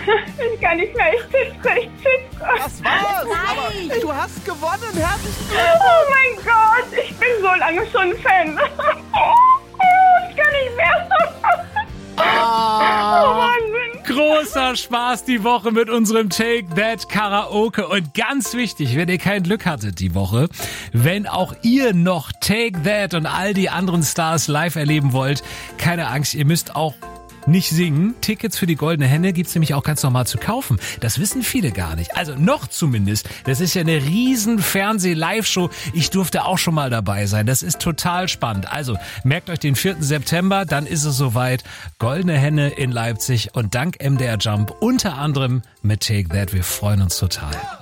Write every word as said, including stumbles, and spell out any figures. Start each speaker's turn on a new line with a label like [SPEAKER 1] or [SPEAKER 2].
[SPEAKER 1] Ich kann nicht mehr, ich zittere, ich zittere.
[SPEAKER 2] Das war's.
[SPEAKER 3] Nein.
[SPEAKER 2] Aber du hast gewonnen. Herzlichen
[SPEAKER 1] Oh mein Gott, ich bin so lange schon Fan. Ich kann nicht mehr. Oh Wahnsinn.
[SPEAKER 4] Großer Spaß die Woche mit unserem Take That Karaoke. Und ganz wichtig, wenn ihr kein Glück hattet die Woche, wenn auch ihr noch Take That und all die anderen Stars live erleben wollt, keine Angst, ihr müsst auch nicht singen. Tickets für die Goldene Henne gibt's nämlich auch ganz normal zu kaufen. Das wissen viele gar nicht. Also noch zumindest. Das ist ja eine riesen Fernseh-Live-Show. Ich durfte auch schon mal dabei sein. Das ist total spannend. Also merkt euch den vierten September, dann ist es soweit. Goldene Henne in Leipzig und dank M D R Jump unter anderem mit Take That. Wir freuen uns total.